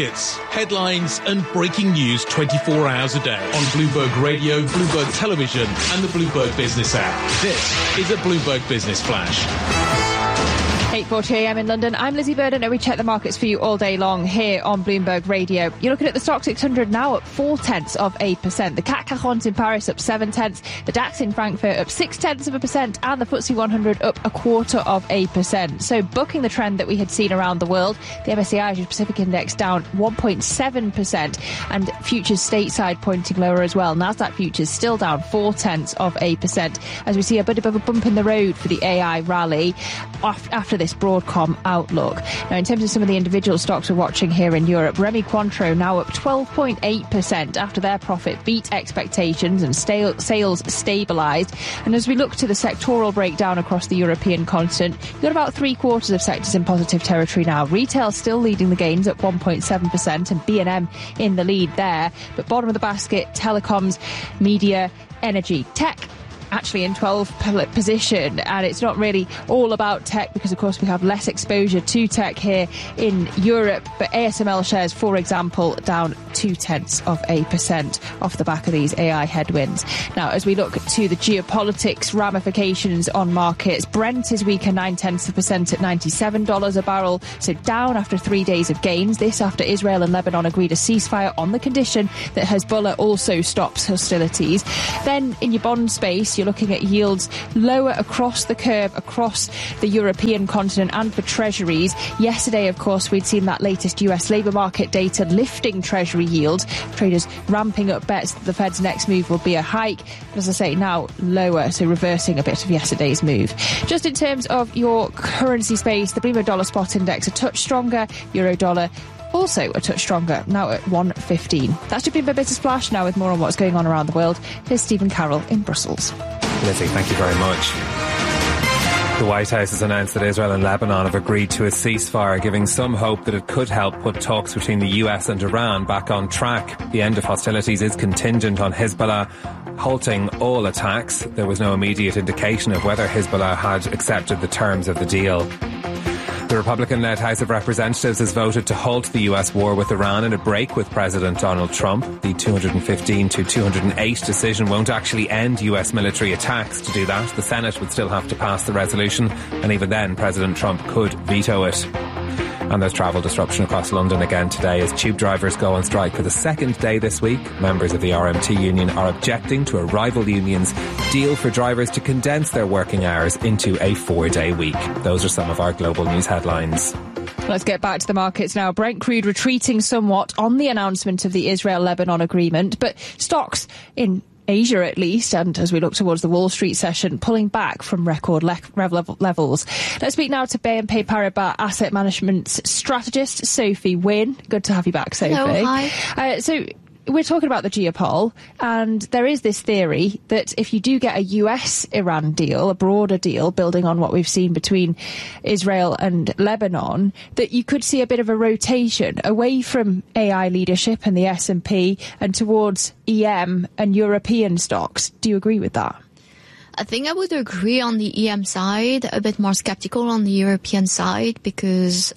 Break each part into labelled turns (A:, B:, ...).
A: markets, headlines and breaking news 24 hours a day on Bloomberg Radio, Bloomberg Television and the Bloomberg Business app. This is a Bloomberg Business Flash.
B: 8:40 a.m. in London. I'm Lizzie Burden and we check the markets for you all day long here on Bloomberg Radio. You're looking at the Stock 600 now up 0.4%. The CAC 40 in Paris up 0.7%. The DAX in Frankfurt up 0.6%, and the FTSE 100 up 0.25%. So bucking the trend that we had seen around the world, the MSCI Asia Pacific Index down 1.7%, and futures stateside pointing lower as well. Nasdaq futures still down 0.4%, as we see a bit of a bump in the road for the AI rally after this Broadcom outlook. Now, in terms of some of the individual stocks we're watching here in Europe, Rémy Cointreau now up 12.8% after their profit beat expectations and sales stabilised. And as we look to the sectoral breakdown across the European continent, you've got about 3/4 of sectors in positive territory now. Retail still leading the gains at 1.7%, and B&M in the lead there. But bottom of the basket, telecoms, media, energy, tech actually in 12th position, and it's not really all about tech because of course we have less exposure to tech here in Europe, but ASML shares, for example, down 0.2% off the back of these AI headwinds. Now, as we look to the geopolitics ramifications on markets, Brent is weaker 0.9% at $97 a barrel, so down after 3 days of gains. This after Israel and Lebanon agreed a ceasefire on the condition that Hezbollah also stops hostilities. Then in your bond space, you're looking at yields lower across the curve, across the European continent and for treasuries. Yesterday, of course, we'd seen that latest US labour market data lifting treasury yields. Traders ramping up bets that the Fed's next move will be a hike. But as I say, now lower, so reversing a bit of yesterday's move. Just in terms of your currency space, the Bloomberg Dollar Spot Index a touch stronger, Euro Dollar also a touch stronger, now at 1.15. That's your Bloomberg Business Flash. Now with more on what's going on around the world, here's Stephen Carroll in Brussels.
C: Lizzie, thank you very much. The White House has announced that Israel and Lebanon have agreed to a ceasefire, giving some hope that it could help put talks between the US and Iran back on track. The end of hostilities is contingent on Hezbollah halting all attacks. There was no immediate indication of whether Hezbollah had accepted the terms of the deal. The Republican-led House of Representatives has voted to halt the US war with Iran in a break with President Donald Trump. The 215 to 208 decision won't actually end US military attacks. To do that, the Senate would still have to pass the resolution, and even then, President Trump could veto it. And there's travel disruption across London again today as tube drivers go on strike for the second day this week. Members of the RMT union are objecting to a rival union's deal for drivers to condense their working hours into a 4-day week. Those are some of our global news headlines.
B: Let's get back to the markets now. Brent crude retreating somewhat on the announcement of the Israel-Lebanon agreement, but stocks in Asia at least, and as we look towards the Wall Street session, pulling back from record levels. Let's speak now to BNP Paribas Asset Management's strategist, Sophie Wynne. Good to have you back, Sophie.
D: Hello, hi.
B: So we're talking about the geopol, and there is this theory that if you do get a US-Iran deal, a broader deal, building on what we've seen between Israel and Lebanon, that you could see a bit of a rotation away from AI leadership and the S&P and towards EM and European stocks. Do you agree with that?
D: I think I would agree on the EM side, a bit more skeptical on the European side, because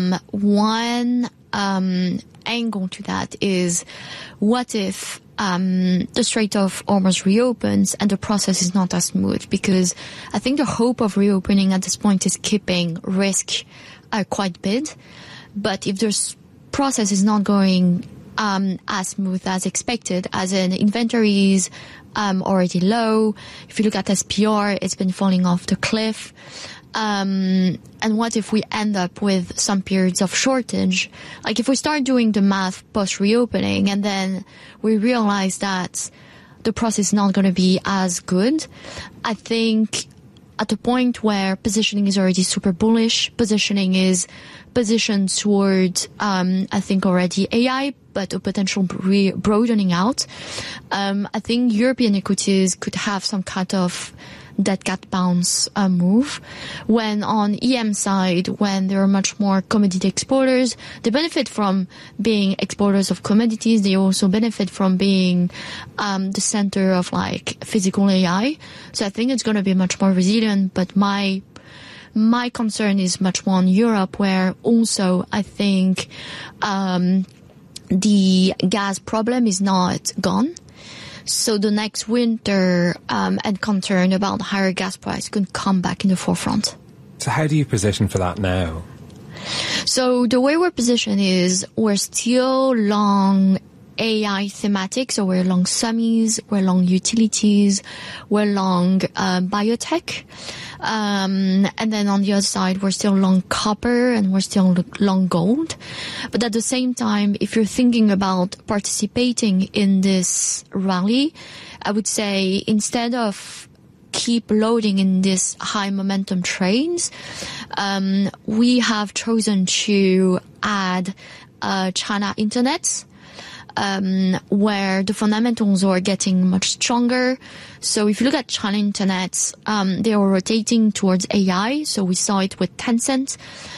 D: one angle to that is, what if the Strait of Hormuz reopens and the process is not as smooth? Because I think the hope of reopening at this point is keeping risk quite big. But if the process is not going as smooth as expected, as in inventories already low, if you look at SPR, it's been falling off the cliff. And what if we end up with some periods of shortage? Like if we start doing the math post-reopening and then we realize that the process is not going to be as good, I think at the point where positioning is already super bullish, positioning is positioned towards, I think already AI, but a potential broadening out. I think European equities could have some kind of dead cat bounce move. When on EM side, when there are much more commodity exporters, they benefit from being exporters of commodities. They also benefit from being the center of like physical AI. So I think it's going to be much more resilient. But my My concern is much more on Europe, where also I think the gas problem is not gone. So the next winter and concern about higher gas price could come back in the forefront.
C: So how do you position for that now?
D: So the way we're positioned is we're still long AI thematic, so we're long semis, we're long utilities, we're long biotech. And then on the other side, we're still long copper and we're still long gold. But at the same time, if you're thinking about participating in this rally, I would say instead of keep loading in these high momentum trades, we have chosen to add China Internet, where the fundamentals are getting much stronger. So if you look at China Internet, they are rotating towards AI. So we saw it with Tencent,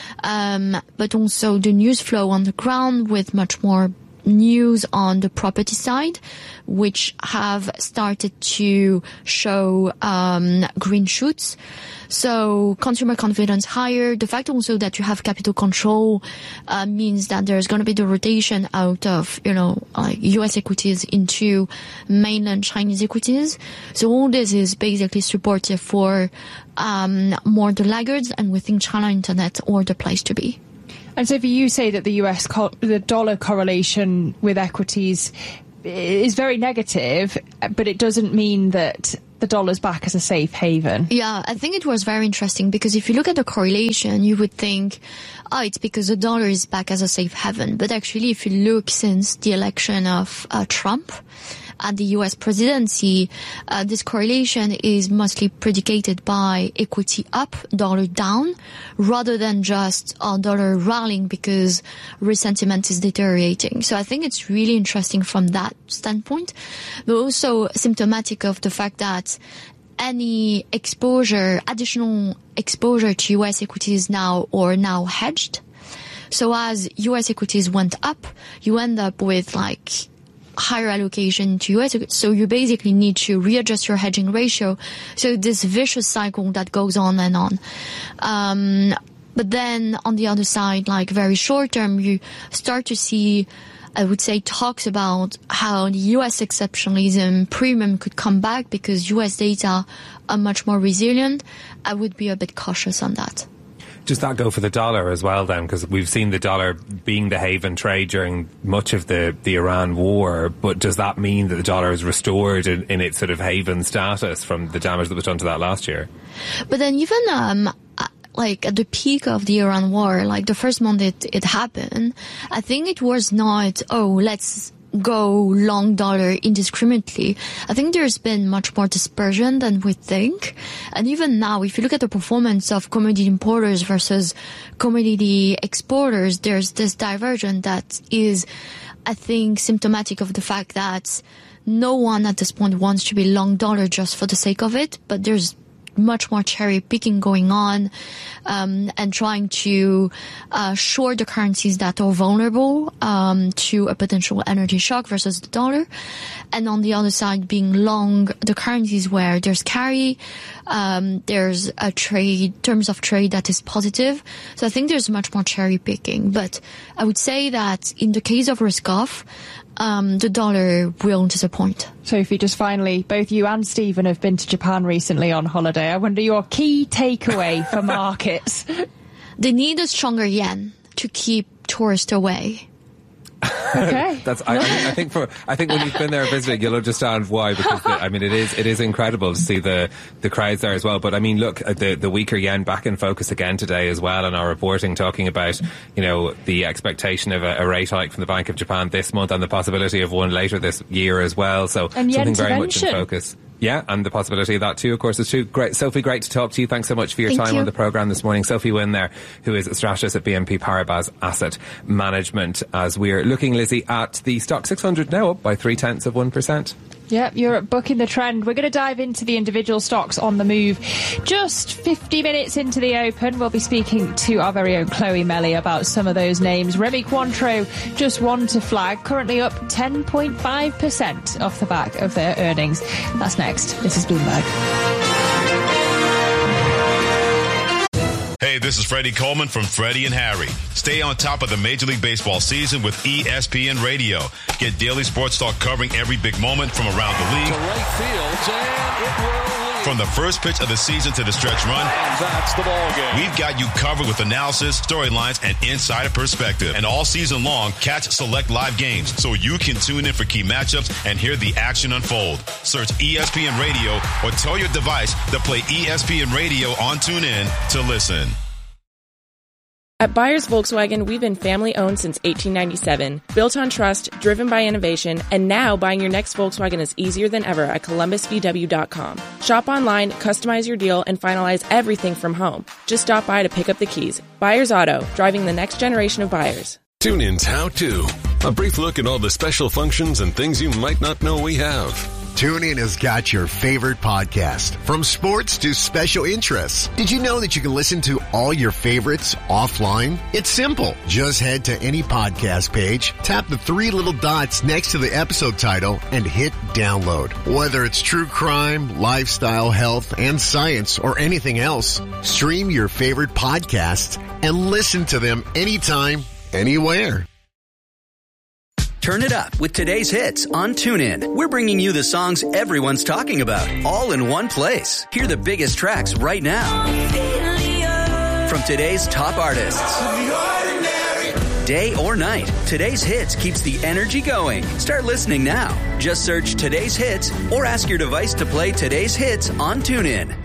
D: but also the news flow on the ground with much more news on the property side, which have started to show green shoots. So consumer confidence higher. The fact also that you have capital control means that there's going to be the rotation out of, US equities into mainland Chinese equities. So all this is basically supportive for more the laggards, and we think China Internet are the place to be.
B: And Sophie, you say that the dollar correlation with equities is very negative, but it doesn't mean that the dollar's back as a safe haven.
D: Yeah, I think it was very interesting because if you look at the correlation, you would think, it's because the dollar is back as a safe haven. But actually, if you look since the election of Trump at the US presidency, this correlation is mostly predicated by equity up, dollar down, rather than just dollar rallying because risk sentiment is deteriorating. So I think it's really interesting from that standpoint, but also symptomatic of the fact that any additional exposure to US equities now are now hedged. So as US equities went up, you end up with higher allocation to US, so you basically need to readjust your hedging ratio. So this vicious cycle that goes on and on. But then on the other side, very short term, you start to see, I would say, talks about how the US exceptionalism premium could come back because US data are much more resilient. I would be a bit cautious on that.
C: Does that go for the dollar as well then? Because we've seen the dollar being the haven trade during much of the Iran war, but does that mean that the dollar is restored in its sort of haven status from the damage that was done to that last year?
D: But then even at the peak of the Iran war, the first month it happened, I think it was not, let's go long dollar indiscriminately. I think there's been much more dispersion than we think. And even now, if you look at the performance of commodity importers versus commodity exporters, there's this divergence that is, I think, symptomatic of the fact that no one at this point wants to be long dollar just for the sake of it, but there's much more cherry picking going on, and trying to short the currencies that are vulnerable to a potential energy shock versus the dollar, and on the other side being long the currencies where there's carry, there's a terms of trade that is positive. So I think there's much more cherry picking, but I would say that in the case of risk off, the dollar will disappoint.
B: Sophie, just finally, both you and Stephen have been to Japan recently on holiday. I wonder your key takeaway for markets.
D: They need a stronger yen to keep tourists away.
B: Okay.
C: I think when you've been there visiting, you'll understand why, because it is incredible to see the crowds there as well. But I mean, look, the weaker yen back in focus again today as well in our reporting, talking about the expectation of a rate hike from the Bank of Japan this month and the possibility of one later this year as well. So something very much in focus. Yeah, and the possibility of that too, of course, is too. Great. Sophie, great to talk to you. Thanks so much for your time on the programme this morning. Sophie Wynne there, who is a strategist at BNP Paribas Asset Management, as we're looking, Lizzie, at the Stock 600 now up by 0.3%.
B: Yep, Europe bucking the trend. We're going to dive into the individual stocks on the move. Just 50 minutes into the open, we'll be speaking to our very own Chloe Melly about some of those names. Remy Cointreau, just one to flag, currently up 10.5% off the back of their earnings. That's next. This is Bloomberg.
E: this is Freddie Coleman from Freddie and Harry. Stay on top of the Major League Baseball season with ESPN Radio. Get daily sports talk covering every big moment from around the league.
F: To right field, and it will lead.
E: From the first pitch of the season to the stretch run.
F: And that's the ball game.
E: We've got you covered with analysis, storylines, and insider perspective. And all season long, catch select live games so you can tune in for key matchups and hear the action unfold. Search ESPN Radio or tell your device to play ESPN Radio on TuneIn to listen.
G: At Byers Volkswagen, we've been family-owned since 1897, built on trust, driven by innovation, and now buying your next Volkswagen is easier than ever at ColumbusVW.com. Shop online, customize your deal, and finalize everything from home. Just stop by to pick up the keys. Byers Auto, driving the next generation of buyers.
H: TuneIn's How To. A brief look at all the special functions and things you might not know we have.
I: TuneIn has got your favorite podcast, from sports to special interests. Did you know that you can listen to all your favorites offline? It's simple. Just head to any podcast page, tap the 3 little dots next to the episode title, and hit download. Whether it's true crime, lifestyle, health, and science, or anything else, stream your favorite podcasts and listen to them anytime, anywhere.
J: Turn it up with today's hits on TuneIn. We're bringing you the songs everyone's talking about, all in one place. Hear the biggest tracks right now from today's top artists. Day or night, today's hits keeps the energy going. Start listening now. Just search today's hits or ask your device to play today's hits on TuneIn.